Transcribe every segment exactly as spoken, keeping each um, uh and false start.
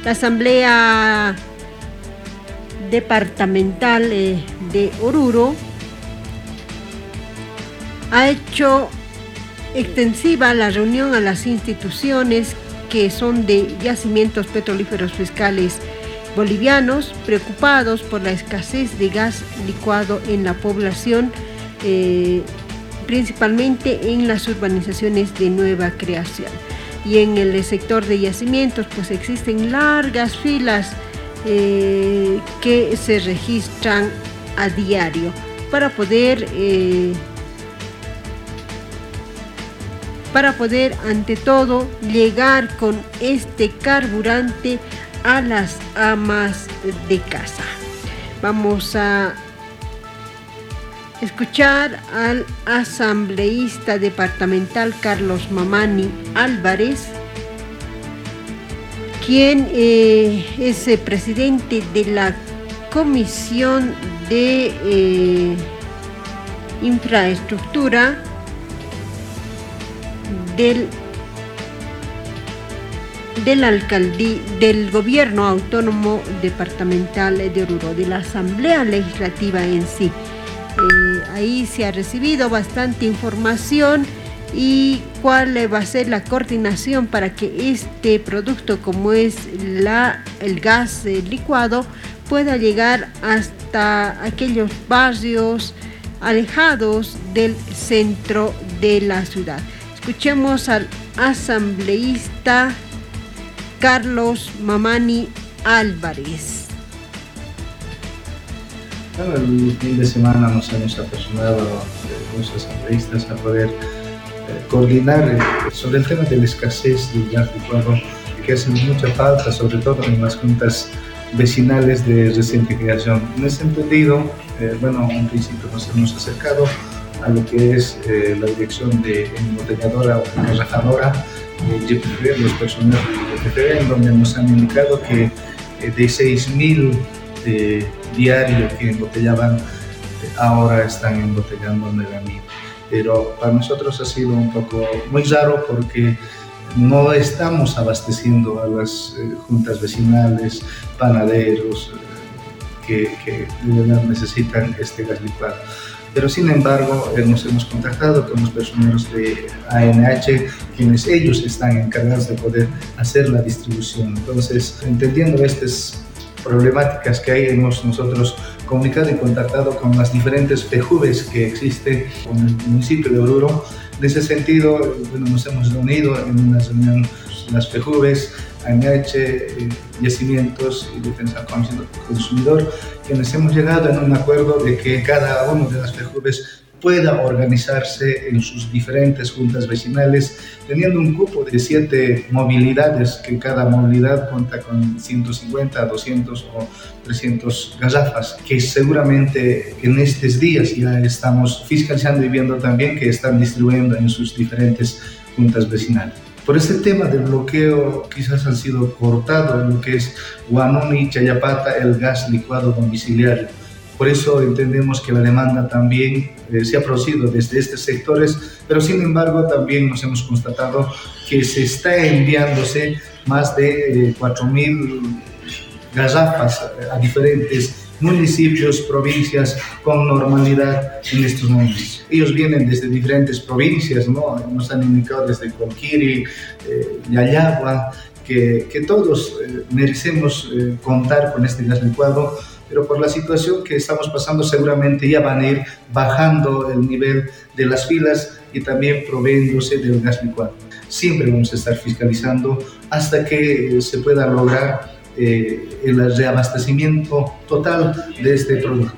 La Asamblea Departamental eh, de Oruro ha hecho extensiva la reunión a las instituciones que son de yacimientos petrolíferos fiscales bolivianos, preocupados por la escasez de gas licuado en la población, eh, principalmente en las urbanizaciones de nueva creación. Y en el sector de yacimientos, pues existen largas filas eh, que se registran a diario para poder, eh, para poder, ante todo, llegar con este carburante a las amas de casa. Vamos a escuchar al asambleísta departamental Carlos Mamani Álvarez, quien eh, es eh, presidente de la Comisión de eh, Infraestructura del del alcaldía del Gobierno Autónomo Departamental de Oruro, de la Asamblea Legislativa en sí. Eh, ahí se ha recibido bastante información y cuál va a ser la coordinación para que este producto, como es la, el gas eh, licuado, pueda llegar hasta aquellos barrios alejados del centro de la ciudad. Escuchemos al asambleísta Carlos Mamani Álvarez. Bueno, el fin de semana nos hemos apersonado eh, los asambleístas a poder eh, coordinar eh, sobre el tema de la escasez del gas licuado, que hace mucha falta, sobre todo en las juntas vecinales de reciente creación. En ese entendido, eh, bueno, en principio nos hemos acercado a lo que es eh, la dirección de embotelladora o engarrafadora de G P F B, los personeros de G P F B, en donde nos han indicado que eh, de seis mil eh, diarios que embotellaban, eh, ahora están embotellando nueve mil. Pero para nosotros ha sido un poco muy raro porque no estamos abasteciendo a las eh, juntas vecinales, panaderos, eh, que, que de verdad necesitan este gas licuado. Pero sin embargo, eh, nos hemos contactado con los personeros de A N H, quienes ellos están encargados de poder hacer la distribución. Entonces, entendiendo estas problemáticas que hay, hemos nosotros comunicado y contactado con las diferentes P J Vs que existen en el municipio de Oruro. En ese sentido, bueno, nos hemos reunido en una reunión las P J Vs, A N H, eh, Yacimientos y Defensa del Consumidor, quienes hemos llegado en un acuerdo de que cada uno de las P J Vs pueda organizarse en sus diferentes juntas vecinales, teniendo un cupo de siete movilidades, que cada movilidad cuenta con ciento cincuenta, doscientos o trescientas garrafas, que seguramente en estos días ya estamos fiscalizando y viendo también que están distribuyendo en sus diferentes juntas vecinales. Por este tema del bloqueo, quizás han sido cortados en lo que es Huanuni y Chayapata, el gas licuado domiciliario. Por eso entendemos que la demanda también eh, se ha producido desde estos sectores, pero sin embargo también nos hemos constatado que se está enviándose más de eh, cuatro mil garrafas a diferentes municipios, provincias, con normalidad en estos momentos. Ellos vienen desde diferentes provincias, ¿no? Nos han indicado desde Colquiri, eh, Yayagua, que, que todos eh, merecemos eh, contar con este gas licuado, pero por la situación que estamos pasando seguramente ya van a ir bajando el nivel de las filas y también proveyéndose del gas licuado. Siempre vamos a estar fiscalizando hasta que eh, se pueda lograr Eh, el reabastecimiento total de este producto.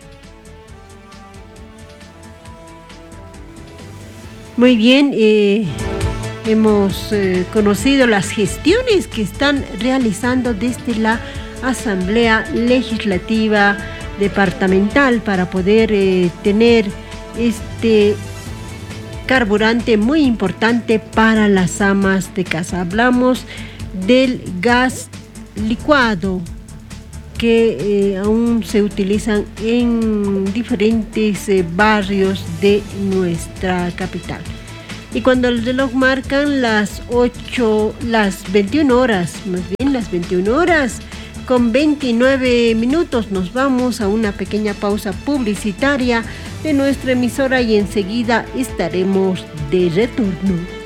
Muy bien, eh, hemos eh, conocido las gestiones que están realizando desde la Asamblea Legislativa Departamental para poder eh, tener este carburante muy importante para las amas de casa. Hablamos del gas licuado que eh, aún se utilizan en diferentes eh, barrios de nuestra capital. Y cuando el reloj marcan las ocho, las veintiuna horas, más bien las veintiuna horas, con veintinueve minutos, nos vamos a una pequeña pausa publicitaria de nuestra emisora y enseguida estaremos de retorno.